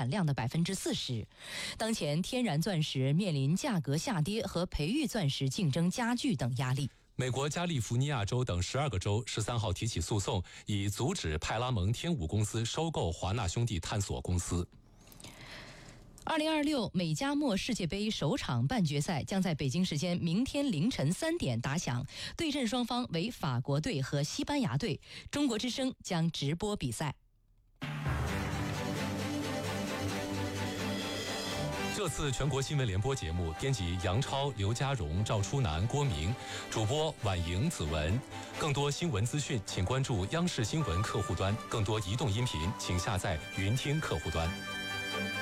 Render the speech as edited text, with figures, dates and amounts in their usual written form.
产量的40%。当前天然钻石面临价格下跌和培育钻石竞争加剧等压力。 美国加利福尼亚州等12个州13号提起诉讼，以阻止派拉蒙天舞公司收购华纳兄弟探索公司。 2026美加墨世界杯首场半决赛将在北京时间明天凌晨3点打响，对阵双方为法国队和西班牙队。中国之声将直播比赛。 这次全国新闻联播节目编辑杨超、刘家荣、赵初南、郭明，主播婉莹、子文。更多新闻资讯，请关注央视新闻客户端；更多移动音频，请下载云听客户端。